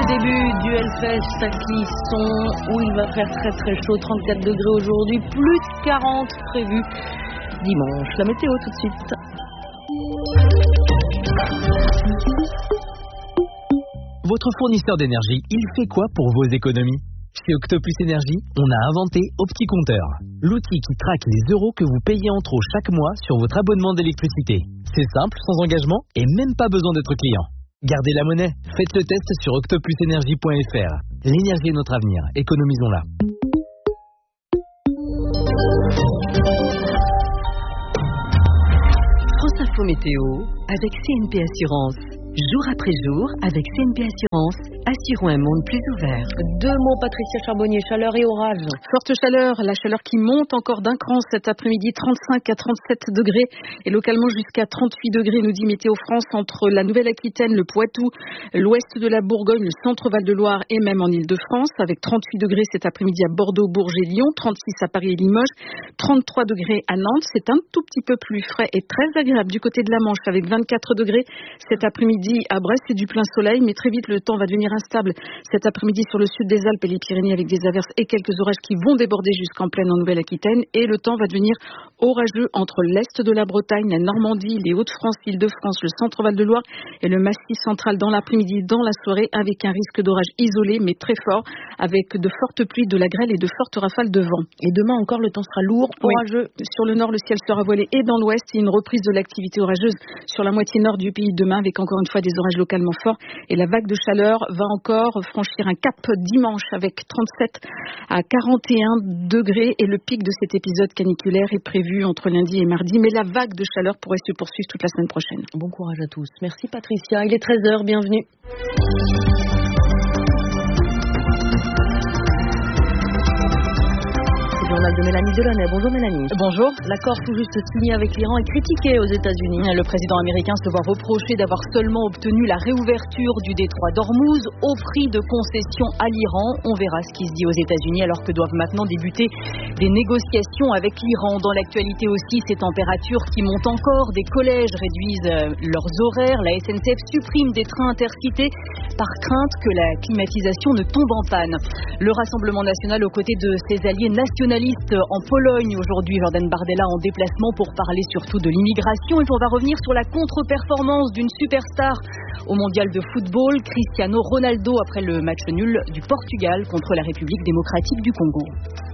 Début du Hellfest à Clisson où il va faire très très chaud, 34 degrés aujourd'hui, plus de 40 prévus dimanche. La météo tout de suite. Votre fournisseur d'énergie, il fait quoi pour vos économies? Chez Octopus Énergie, on a inventé OptiCompteur, l'outil qui traque les euros que vous payez en trop chaque mois sur votre abonnement d'électricité. C'est simple, sans engagement et même pas besoin d'être client. Gardez la monnaie, faites le test sur octopusenergie.fr. L'énergie est notre avenir, économisons-la. France Info Météo avec CNP Assurance. Jour après jour, avec CNP Assurance, assurons un monde plus ouvert. Deux mots, Patricia Charbonnier, chaleur et orage. Forte chaleur, la chaleur qui monte encore d'un cran cet après-midi, 35 à 37 degrés et localement jusqu'à 38 degrés, nous dit Météo France, entre la Nouvelle-Aquitaine, le Poitou, l'ouest de la Bourgogne, le centre Val-de-Loire et même en Île-de-France, avec 38 degrés cet après-midi à Bordeaux, Bourges et Lyon, 36 à Paris et Limoges, 33 degrés à Nantes. C'est un tout petit peu plus frais et très agréable du côté de la Manche, avec 24 degrés cet après-midi à Brest, c'est du plein soleil, mais très vite le temps va devenir instable cet après-midi sur le sud des Alpes et les Pyrénées avec des averses et quelques orages qui vont déborder jusqu'en plaine en Nouvelle-Aquitaine, et le temps va devenir orageux entre l'est de la Bretagne, la Normandie, les Hauts-de-France, l'Île-de-France, le centre Val-de-Loire et le Massif central dans l'après-midi, dans la soirée, avec un risque d'orage isolé mais très fort, avec de fortes pluies, de la grêle et de fortes rafales de vent. Et demain encore, le temps sera lourd, orageux. Oui. Sur le nord, le ciel sera voilé et dans l'ouest, une reprise de l'activité orageuse sur la moitié nord du pays demain, avec encore une fois des orages localement forts, et la vague de chaleur va encore franchir un cap dimanche avec 37 à 41 degrés, et le pic de cet épisode caniculaire est prévu entre lundi et mardi, mais la vague de chaleur pourrait se poursuivre toute la semaine prochaine. Bon courage à tous. Merci Patricia, il est 13h, bienvenue. Journal de Mélanie Delaunay. Bonjour Mélanie. Bonjour. L'accord tout juste signé avec l'Iran est critiqué aux États-Unis. Le président américain se voit reprocher d'avoir seulement obtenu la réouverture du détroit d'Ormuz au prix de concessions à l'Iran. On verra ce qui se dit aux États-Unis alors que doivent maintenant débuter des négociations avec l'Iran. Dans l'actualité aussi, ces températures qui montent encore. Des collèges réduisent leurs horaires. La SNCF supprime des trains intercités par crainte que la climatisation ne tombe en panne. Le Rassemblement national aux côtés de ses alliés nationalistes en Pologne aujourd'hui, Jordan Bardella en déplacement pour parler surtout de l'immigration, et on va revenir sur la contre-performance d'une superstar au mondial de football, Cristiano Ronaldo, après le match nul du Portugal contre la République démocratique du Congo.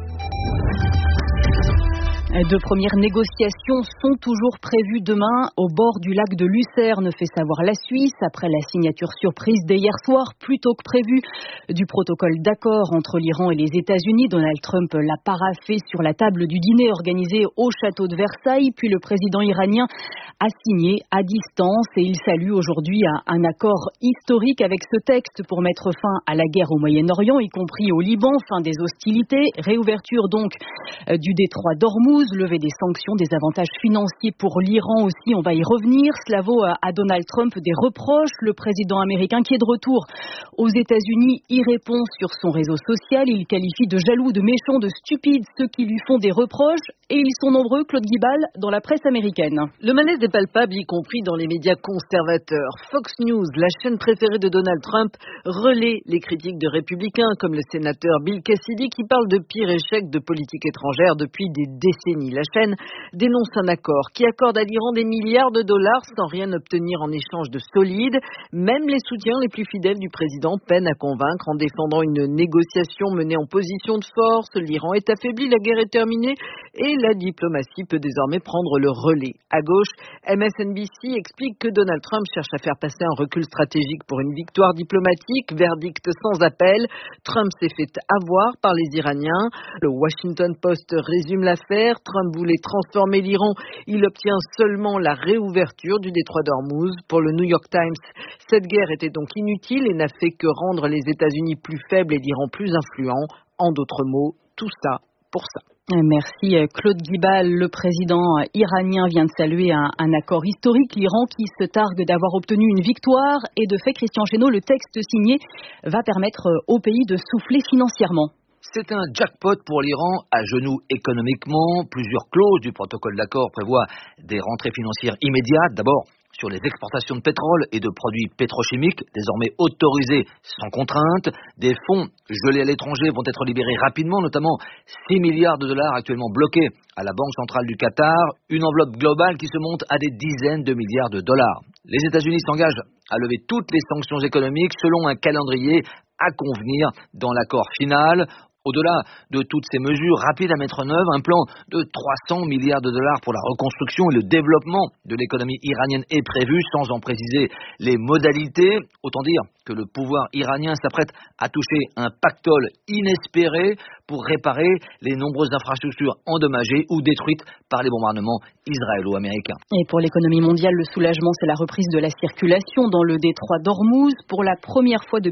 De premières négociations sont toujours prévues demain au bord du lac de Lucerne, fait savoir la Suisse, après la signature surprise d'hier soir, plus tôt que prévu, du protocole d'accord entre l'Iran et les États-Unis. Donald Trump l'a paraphé sur la table du dîner organisé au château de Versailles, puis le président iranien a signé à distance, et il salue aujourd'hui un accord historique avec ce texte pour mettre fin à la guerre au Moyen-Orient, y compris au Liban, fin des hostilités, réouverture donc du détroit d'Ormuz, lever des sanctions, des avantages financiers pour l'Iran aussi, on va y revenir. Cela vaut à Donald Trump des reproches. Le président américain, qui est de retour aux États-Unis, y répond sur son réseau social. Il qualifie de jaloux, de méchants, de stupides ceux qui lui font des reproches, et ils sont nombreux, Claude Guibal, dans la presse américaine. Le malaise est palpable, y compris dans les médias conservateurs. Fox News, la chaîne préférée de Donald Trump, relaie les critiques de républicains comme le sénateur Bill Cassidy, qui parle de pire échec de politique étrangère depuis des décennies. La chaîne dénonce un accord qui accorde à l'Iran des milliards de dollars sans rien obtenir en échange de solide. Même les soutiens les plus fidèles du président peinent à convaincre en défendant une négociation menée en position de force. L'Iran est affaibli, la guerre est terminée et la diplomatie peut désormais prendre le relais. À gauche, MSNBC explique que Donald Trump cherche à faire passer un recul stratégique pour une victoire diplomatique. Verdict sans appel. Trump s'est fait avoir par les Iraniens. Le Washington Post résume l'affaire. Trump voulait transformer l'Iran. Il obtient seulement la réouverture du détroit d'Ormuz. Pour le New York Times, cette guerre était donc inutile et n'a fait que rendre les États-Unis plus faibles et l'Iran plus influent. En d'autres mots, tout ça pour ça. Merci Claude Guibal. Le président iranien vient de saluer un accord historique. L'Iran qui se targue d'avoir obtenu une victoire, et de fait, Christian Chesneau, le texte signé va permettre au pays de souffler financièrement. C'est un jackpot pour l'Iran, à genoux économiquement. Plusieurs clauses du protocole d'accord prévoient des rentrées financières immédiates. D'abord, sur les exportations de pétrole et de produits pétrochimiques, désormais autorisés sans contrainte. Des fonds gelés à l'étranger vont être libérés rapidement, notamment 6 milliards de dollars actuellement bloqués à la Banque centrale du Qatar, une enveloppe globale qui se monte à des dizaines de milliards de dollars. Les États-Unis s'engagent à lever toutes les sanctions économiques selon un calendrier à convenir dans l'accord final. Au-delà de toutes ces mesures rapides à mettre en œuvre, un plan de 300 milliards de dollars pour la reconstruction et le développement de l'économie iranienne est prévu, sans en préciser les modalités. Autant dire que le pouvoir iranien s'apprête à toucher un pactole inespéré pour réparer les nombreuses infrastructures endommagées ou détruites par les bombardements israélo-américains. Et pour l'économie mondiale, le soulagement, c'est la reprise de la circulation dans le détroit d'Ormuz. Pour la première fois depuis